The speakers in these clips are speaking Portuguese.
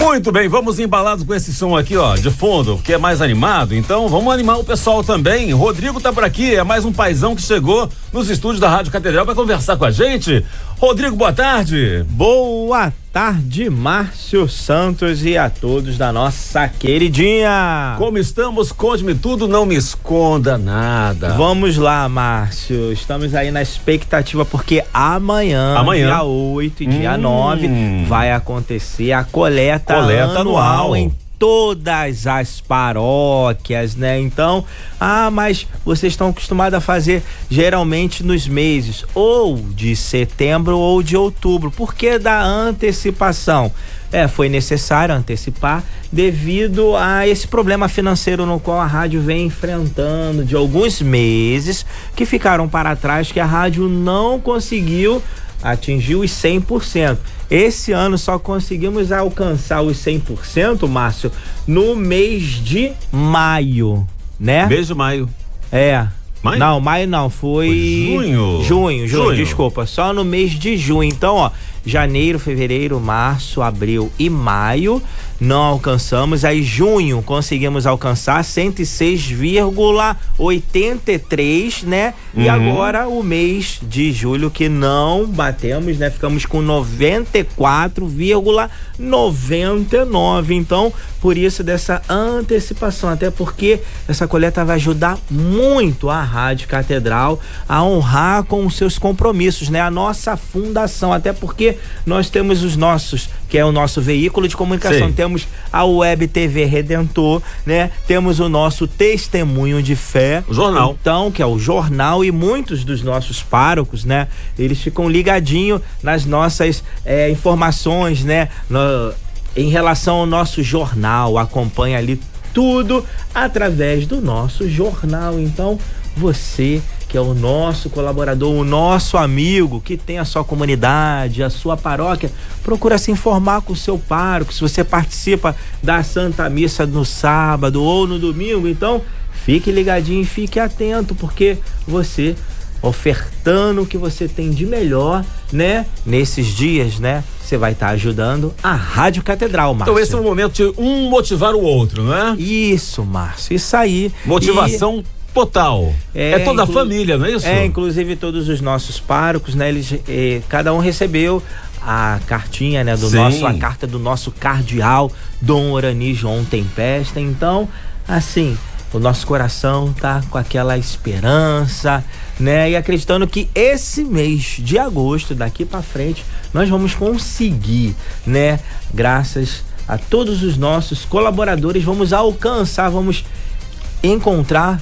Muito bem, vamos embalados com esse som aqui, ó, de fundo, que é mais animado. Então, vamos animar o pessoal também. Rodrigo tá por aqui, é mais um paizão que chegou nos estúdios da Rádio Catedral para conversar com a gente. Rodrigo, boa tarde. Boa tarde, Márcio Santos e a todos da nossa queridinha. Como estamos? Conte-me tudo, não me esconda nada. Vamos lá, Márcio. Estamos aí na expectativa porque amanhã, dia 8 e dia 9, vai acoleta anual em todas as paróquias, né? Então, mas vocês estão acostumados a fazer geralmente nos meses ou de setembro ou de outubro. Por que da antecipação? Foi necessário antecipar devido a esse problema financeiro no qual a rádio vem enfrentando de alguns meses que ficaram para trás, que a rádio não conseguiu atingir os 100%. Esse ano só conseguimos alcançar os 100%, Márcio, no mês de maio, né? Mês de maio. Maio? Não, maio não, foi junho, desculpa, só no mês de junho. Então, ó, janeiro, fevereiro, março, abril e maio não alcançamos. Aí junho conseguimos alcançar 106,83, né? E agora o mês de julho que não batemos, né? Ficamos com 94,99. Então, por isso dessa antecipação, até porque essa coleta vai ajudar muito a Rádio Catedral a honrar com os seus compromissos, né? A nossa fundação, até porque nós temos os nossos, que é o nosso veículo de comunicação. Sim. Temos a Web TV Redentor, né? Temos o nosso Testemunho de Fé, o jornal. Então, que é o jornal, e muitos dos nossos párocos, né? Eles ficam ligadinhos nas nossas informações, né? Em relação ao nosso jornal, acompanha ali tudo através do nosso jornal. Então, você que é o nosso colaborador, o nosso amigo, que tem a sua comunidade, a sua paróquia, procura se informar com o seu pároco. Se você participa da Santa Missa no sábado ou no domingo, então fique ligadinho e fique atento, porque você ofertando o que você tem de melhor, né? Nesses dias, né? Você vai estar ajudando a Rádio Catedral, Márcio. Então esse é o momento de um motivar o outro, não é? Isso, Márcio, isso aí. Motivação total. É toda a família, não é isso? Inclusive todos os nossos párocos, né? Eles, cada um recebeu a cartinha, né? A carta do nosso cardeal, Dom Orani João Tempesta. Então, assim, o nosso coração tá com aquela esperança, né? E acreditando que esse mês de agosto, daqui para frente, nós vamos conseguir, né? Graças a todos os nossos colaboradores, vamos encontrar,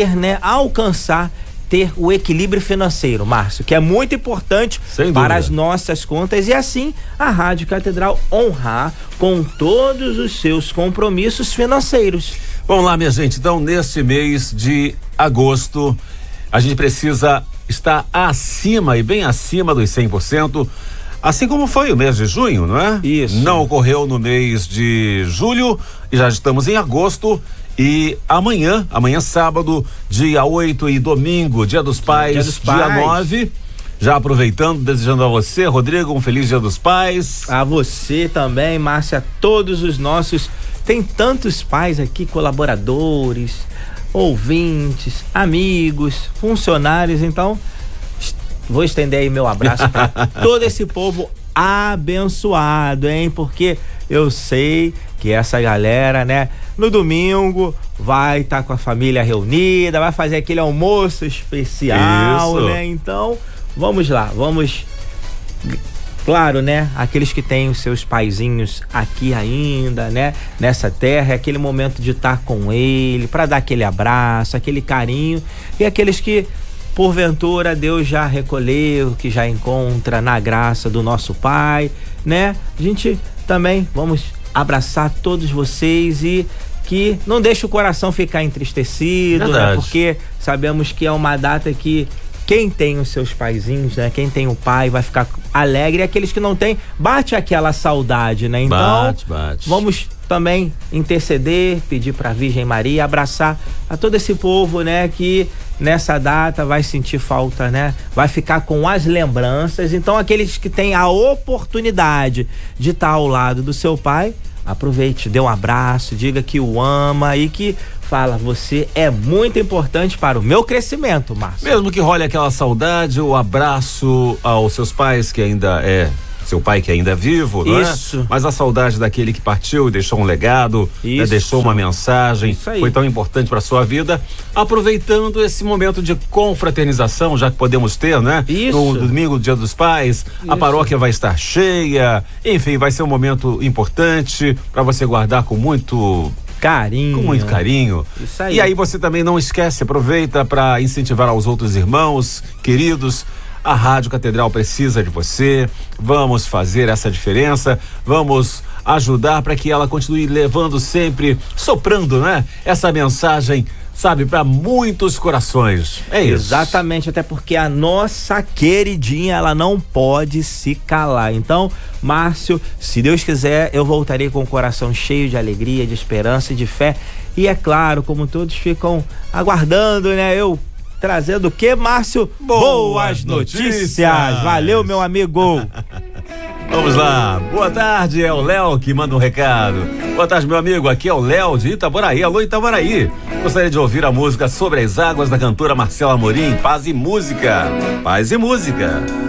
ter o equilíbrio financeiro, Márcio, que é muito importante para as nossas contas, e assim a Rádio Catedral honrar com todos os seus compromissos financeiros. Vamos lá, minha gente, então nesse mês de agosto a gente precisa estar acima e bem acima dos 100%, assim como foi o mês de junho, não é? Isso. Não ocorreu no mês de julho e já estamos em agosto. E amanhã sábado, dia 8, e domingo, dia dos Pais, dia 9. Já aproveitando, desejando a você, Rodrigo, um feliz Dia dos Pais. A você também, Márcia, a todos os nossos. Tem tantos pais aqui, colaboradores, ouvintes, amigos, funcionários. Então, vou estender aí meu abraço para todo esse povo abençoado, hein? Porque eu sei que essa galera, né, no domingo vai estar com a família reunida, vai fazer aquele almoço especial. Isso. Né? Então, vamos lá, claro, né, aqueles que têm os seus paizinhos aqui ainda, né, nessa terra, é aquele momento de estar com ele, para dar aquele abraço, aquele carinho, e aqueles que porventura Deus já recolheu, que já encontra na graça do nosso Pai, né? A gente também vamos abraçar todos vocês e que não deixe o coração ficar entristecido, né? Porque sabemos que é uma data que quem tem os seus paizinhos, né? Quem tem o pai vai ficar alegre, e aqueles que não tem, bate aquela saudade, né? Então, bate. Vamos também interceder, pedir para a Virgem Maria, abraçar a todo esse povo, né? Que nessa data vai sentir falta, né? Vai ficar com as lembranças. Então, aqueles que têm a oportunidade de estar ao lado do seu pai, aproveite, dê um abraço, diga que o ama e que fala, você é muito importante para o meu crescimento, Márcio. Mesmo que role aquela saudade, o abraço aos seus pais, que ainda seu pai que ainda é vivo, não é? Isso. Mas a saudade daquele que partiu e deixou um legado, né? Deixou uma mensagem, foi tão importante para sua vida. Aproveitando esse momento de confraternização, já que podemos ter, né? Isso. No domingo, Dia dos Pais, a paróquia vai estar cheia, enfim, vai ser um momento importante para você guardar com muito carinho. Com muito carinho. Isso aí. E aí você também não esquece, aproveita para incentivar aos outros irmãos, queridos. A Rádio Catedral precisa de você. Vamos fazer essa diferença. Vamos ajudar para que ela continue levando sempre, soprando, né? Essa mensagem, sabe, para muitos corações. É isso. Exatamente, até porque a nossa queridinha, ela não pode se calar. Então, Márcio, se Deus quiser, eu voltarei com o coração cheio de alegria, de esperança e de fé. E é claro, como todos ficam aguardando, né? Eu trazendo o quê, Márcio? Boas notícias! Valeu, meu amigo! Vamos lá, boa tarde, é o Léo que manda um recado. Boa tarde, meu amigo, aqui é o Léo de Itaboraí. Alô, Itaboraí. Gostaria de ouvir a música Sobre as Águas da cantora Marcela Amorim. Paz e música. Paz e música.